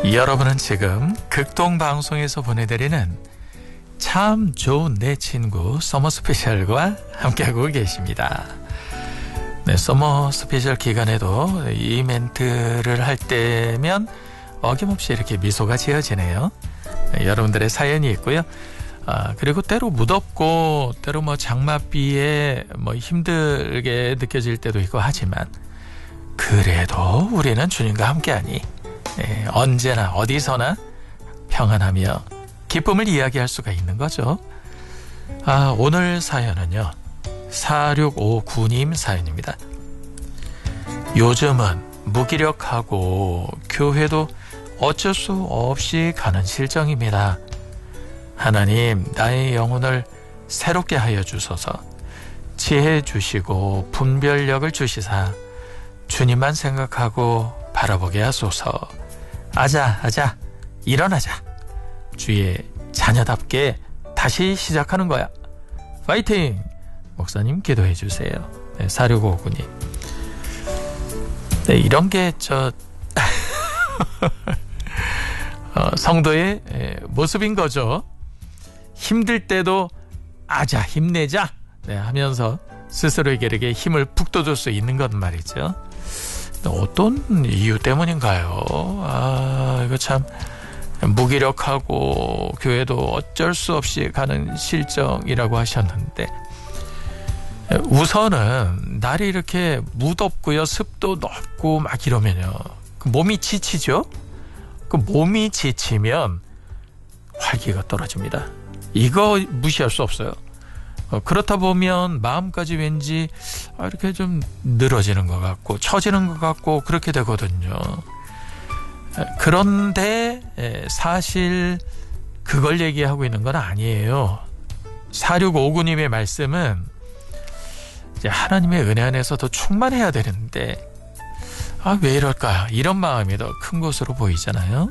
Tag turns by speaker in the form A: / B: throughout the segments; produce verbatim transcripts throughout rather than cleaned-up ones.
A: 여러분은 지금 극동방송에서 보내드리는 참 좋은 내 친구 서머 스페셜과 함께하고 계십니다. 네, 서머 스페셜 기간에도 이 멘트를 할 때면 어김없이 이렇게 미소가 지어지네요. 네, 여러분들의 사연이 있고요. 아, 그리고 때로 무덥고 때로 뭐 장맛비에 뭐 힘들게 느껴질 때도 있고 하지만 그래도 우리는 주님과 함께하니 네, 언제나 어디서나 평안하며 기쁨을 이야기할 수가 있는 거죠. 아, 오늘 사연은요. 사육오구 님 사연입니다. 요즘은 무기력하고 교회도 어쩔 수 없이 가는 실정입니다. 하나님, 나의 영혼을 새롭게 하여 주소서. 지혜 주시고 분별력을 주시사 주님만 생각하고 바라보게 하소서. 아자 아자 일어나자. 주의 자녀답게 다시 시작하는 거야. 파이팅! 목사님 기도해 주세요. 네, 사육오구 님. 네, 이런 게 저 어, 성도의 에, 모습인 거죠. 힘들 때도 아자 힘내자 네, 하면서 스스로에게 이렇게 힘을 북돋을 수 있는 것 말이죠. 어떤 이유 때문인가요? 아, 이거 참 무기력하고 교회도 어쩔 수 없이 가는 실정이라고 하셨는데 우선은 날이 이렇게 무덥고요, 습도 높고 막 이러면요, 그 몸이 지치죠. 그 몸이 지치면 활기가 떨어집니다. 이거 무시할 수 없어요. 어, 그렇다 보면 마음까지 왠지 이렇게 좀 늘어지는 것 같고 처지는 것 같고 그렇게 되거든요. 그런데 사실 그걸 얘기하고 있는 건 아니에요. 사육오구 님의 말씀은 이제 하나님의 은혜 안에서 더 충만해야 되는데 아, 왜 이럴까? 이런 마음이 더 큰 것으로 보이잖아요.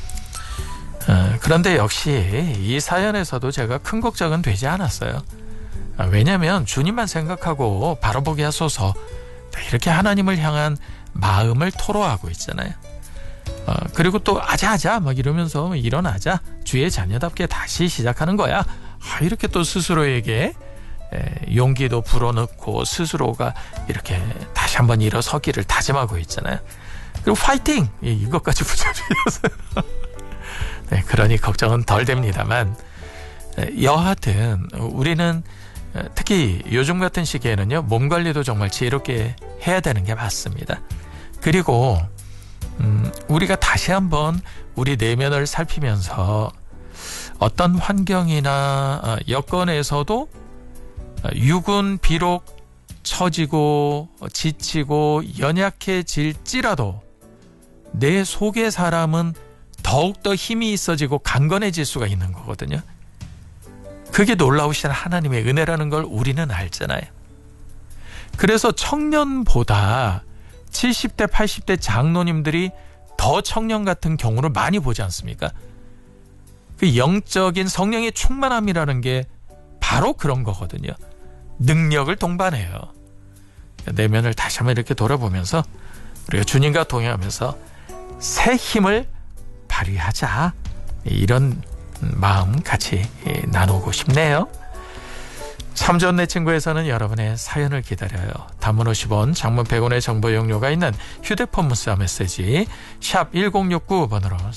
A: 어, 그런데 역시 이 사연에서도 제가 큰 걱정은 되지 않았어요. 아, 왜냐하면 주님만 생각하고 바라보게 하소서 이렇게 하나님을 향한 마음을 토로하고 있잖아요. 어, 그리고 또 아자아자 막 이러면서 일어나자 주의 자녀답게 다시 시작하는 거야. 아, 이렇게 또 스스로에게 에, 용기도 불어넣고 스스로가 이렇게 다시 한번 일어서기를 다짐하고 있잖아요. 그리고 파이팅! 예, 이것까지 붙여주셔서 네, 그러니 걱정은 덜 됩니다만 에, 여하튼 우리는 특히 요즘 같은 시기에는요, 몸 관리도 정말 지혜롭게 해야 되는 게 맞습니다. 그리고 음, 우리가 다시 한번 우리 내면을 살피면서 어떤 환경이나 여건에서도 육은 비록 처지고 지치고 연약해질지라도 내 속의 사람은 더욱더 힘이 있어지고 강건해질 수가 있는 거거든요. 그게 놀라우신 하나님의 은혜라는 걸 우리는 알잖아요. 그래서 청년보다 칠십 대 팔십 대 장로님들이 더 청년 같은 경우를 많이 보지 않습니까? 그 영적인 성령의 충만함이라는 게 바로 그런 거거든요. 능력을 동반해요. 내면을 다시 한번 이렇게 돌아보면서 우리가 주님과 동행하면서 새 힘을 발휘하자, 이런 마음 같이 나누고 싶네요. 참 좋은 내 친구에서는 여러분의 사연을 기다려요. 단문 오십 원, 장문 백 원의 정보 용료가 있는 휴대폰 문자 메시지 샵 일공육구 번으로